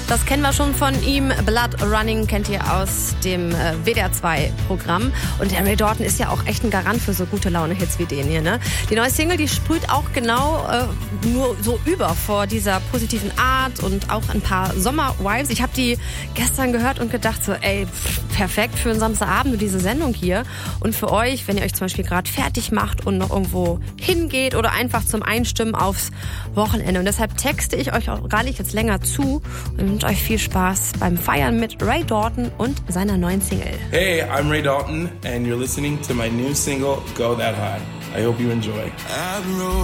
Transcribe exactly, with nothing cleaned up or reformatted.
Das kennen wir schon von ihm. Blood Running kennt ihr aus dem äh, W D R zwei Programm. Und der Ray Dalton ist ja auch echt ein Garant für so gute Laune-Hits wie den hier. Ne? Die neue Single, die sprüht auch genau äh, nur so über vor dieser positiven Art und auch ein paar Sommer-Vibes. Ich habe die gestern gehört und gedacht so, ey, pff, perfekt für einen Samstagabend und diese Sendung hier. Und für euch, wenn ihr euch zum Beispiel gerade fertig macht und noch irgendwo hingeht oder einfach zum Einstimmen aufs Wochenende. Und deshalb texte ich euch auch gar nicht jetzt länger zu und wünsche euch viel Spaß beim Feiern mit Ray Dalton und seiner neuen Single. Hey, I'm Ray Dalton and you're listening to my new single, Go That High. I hope you enjoy.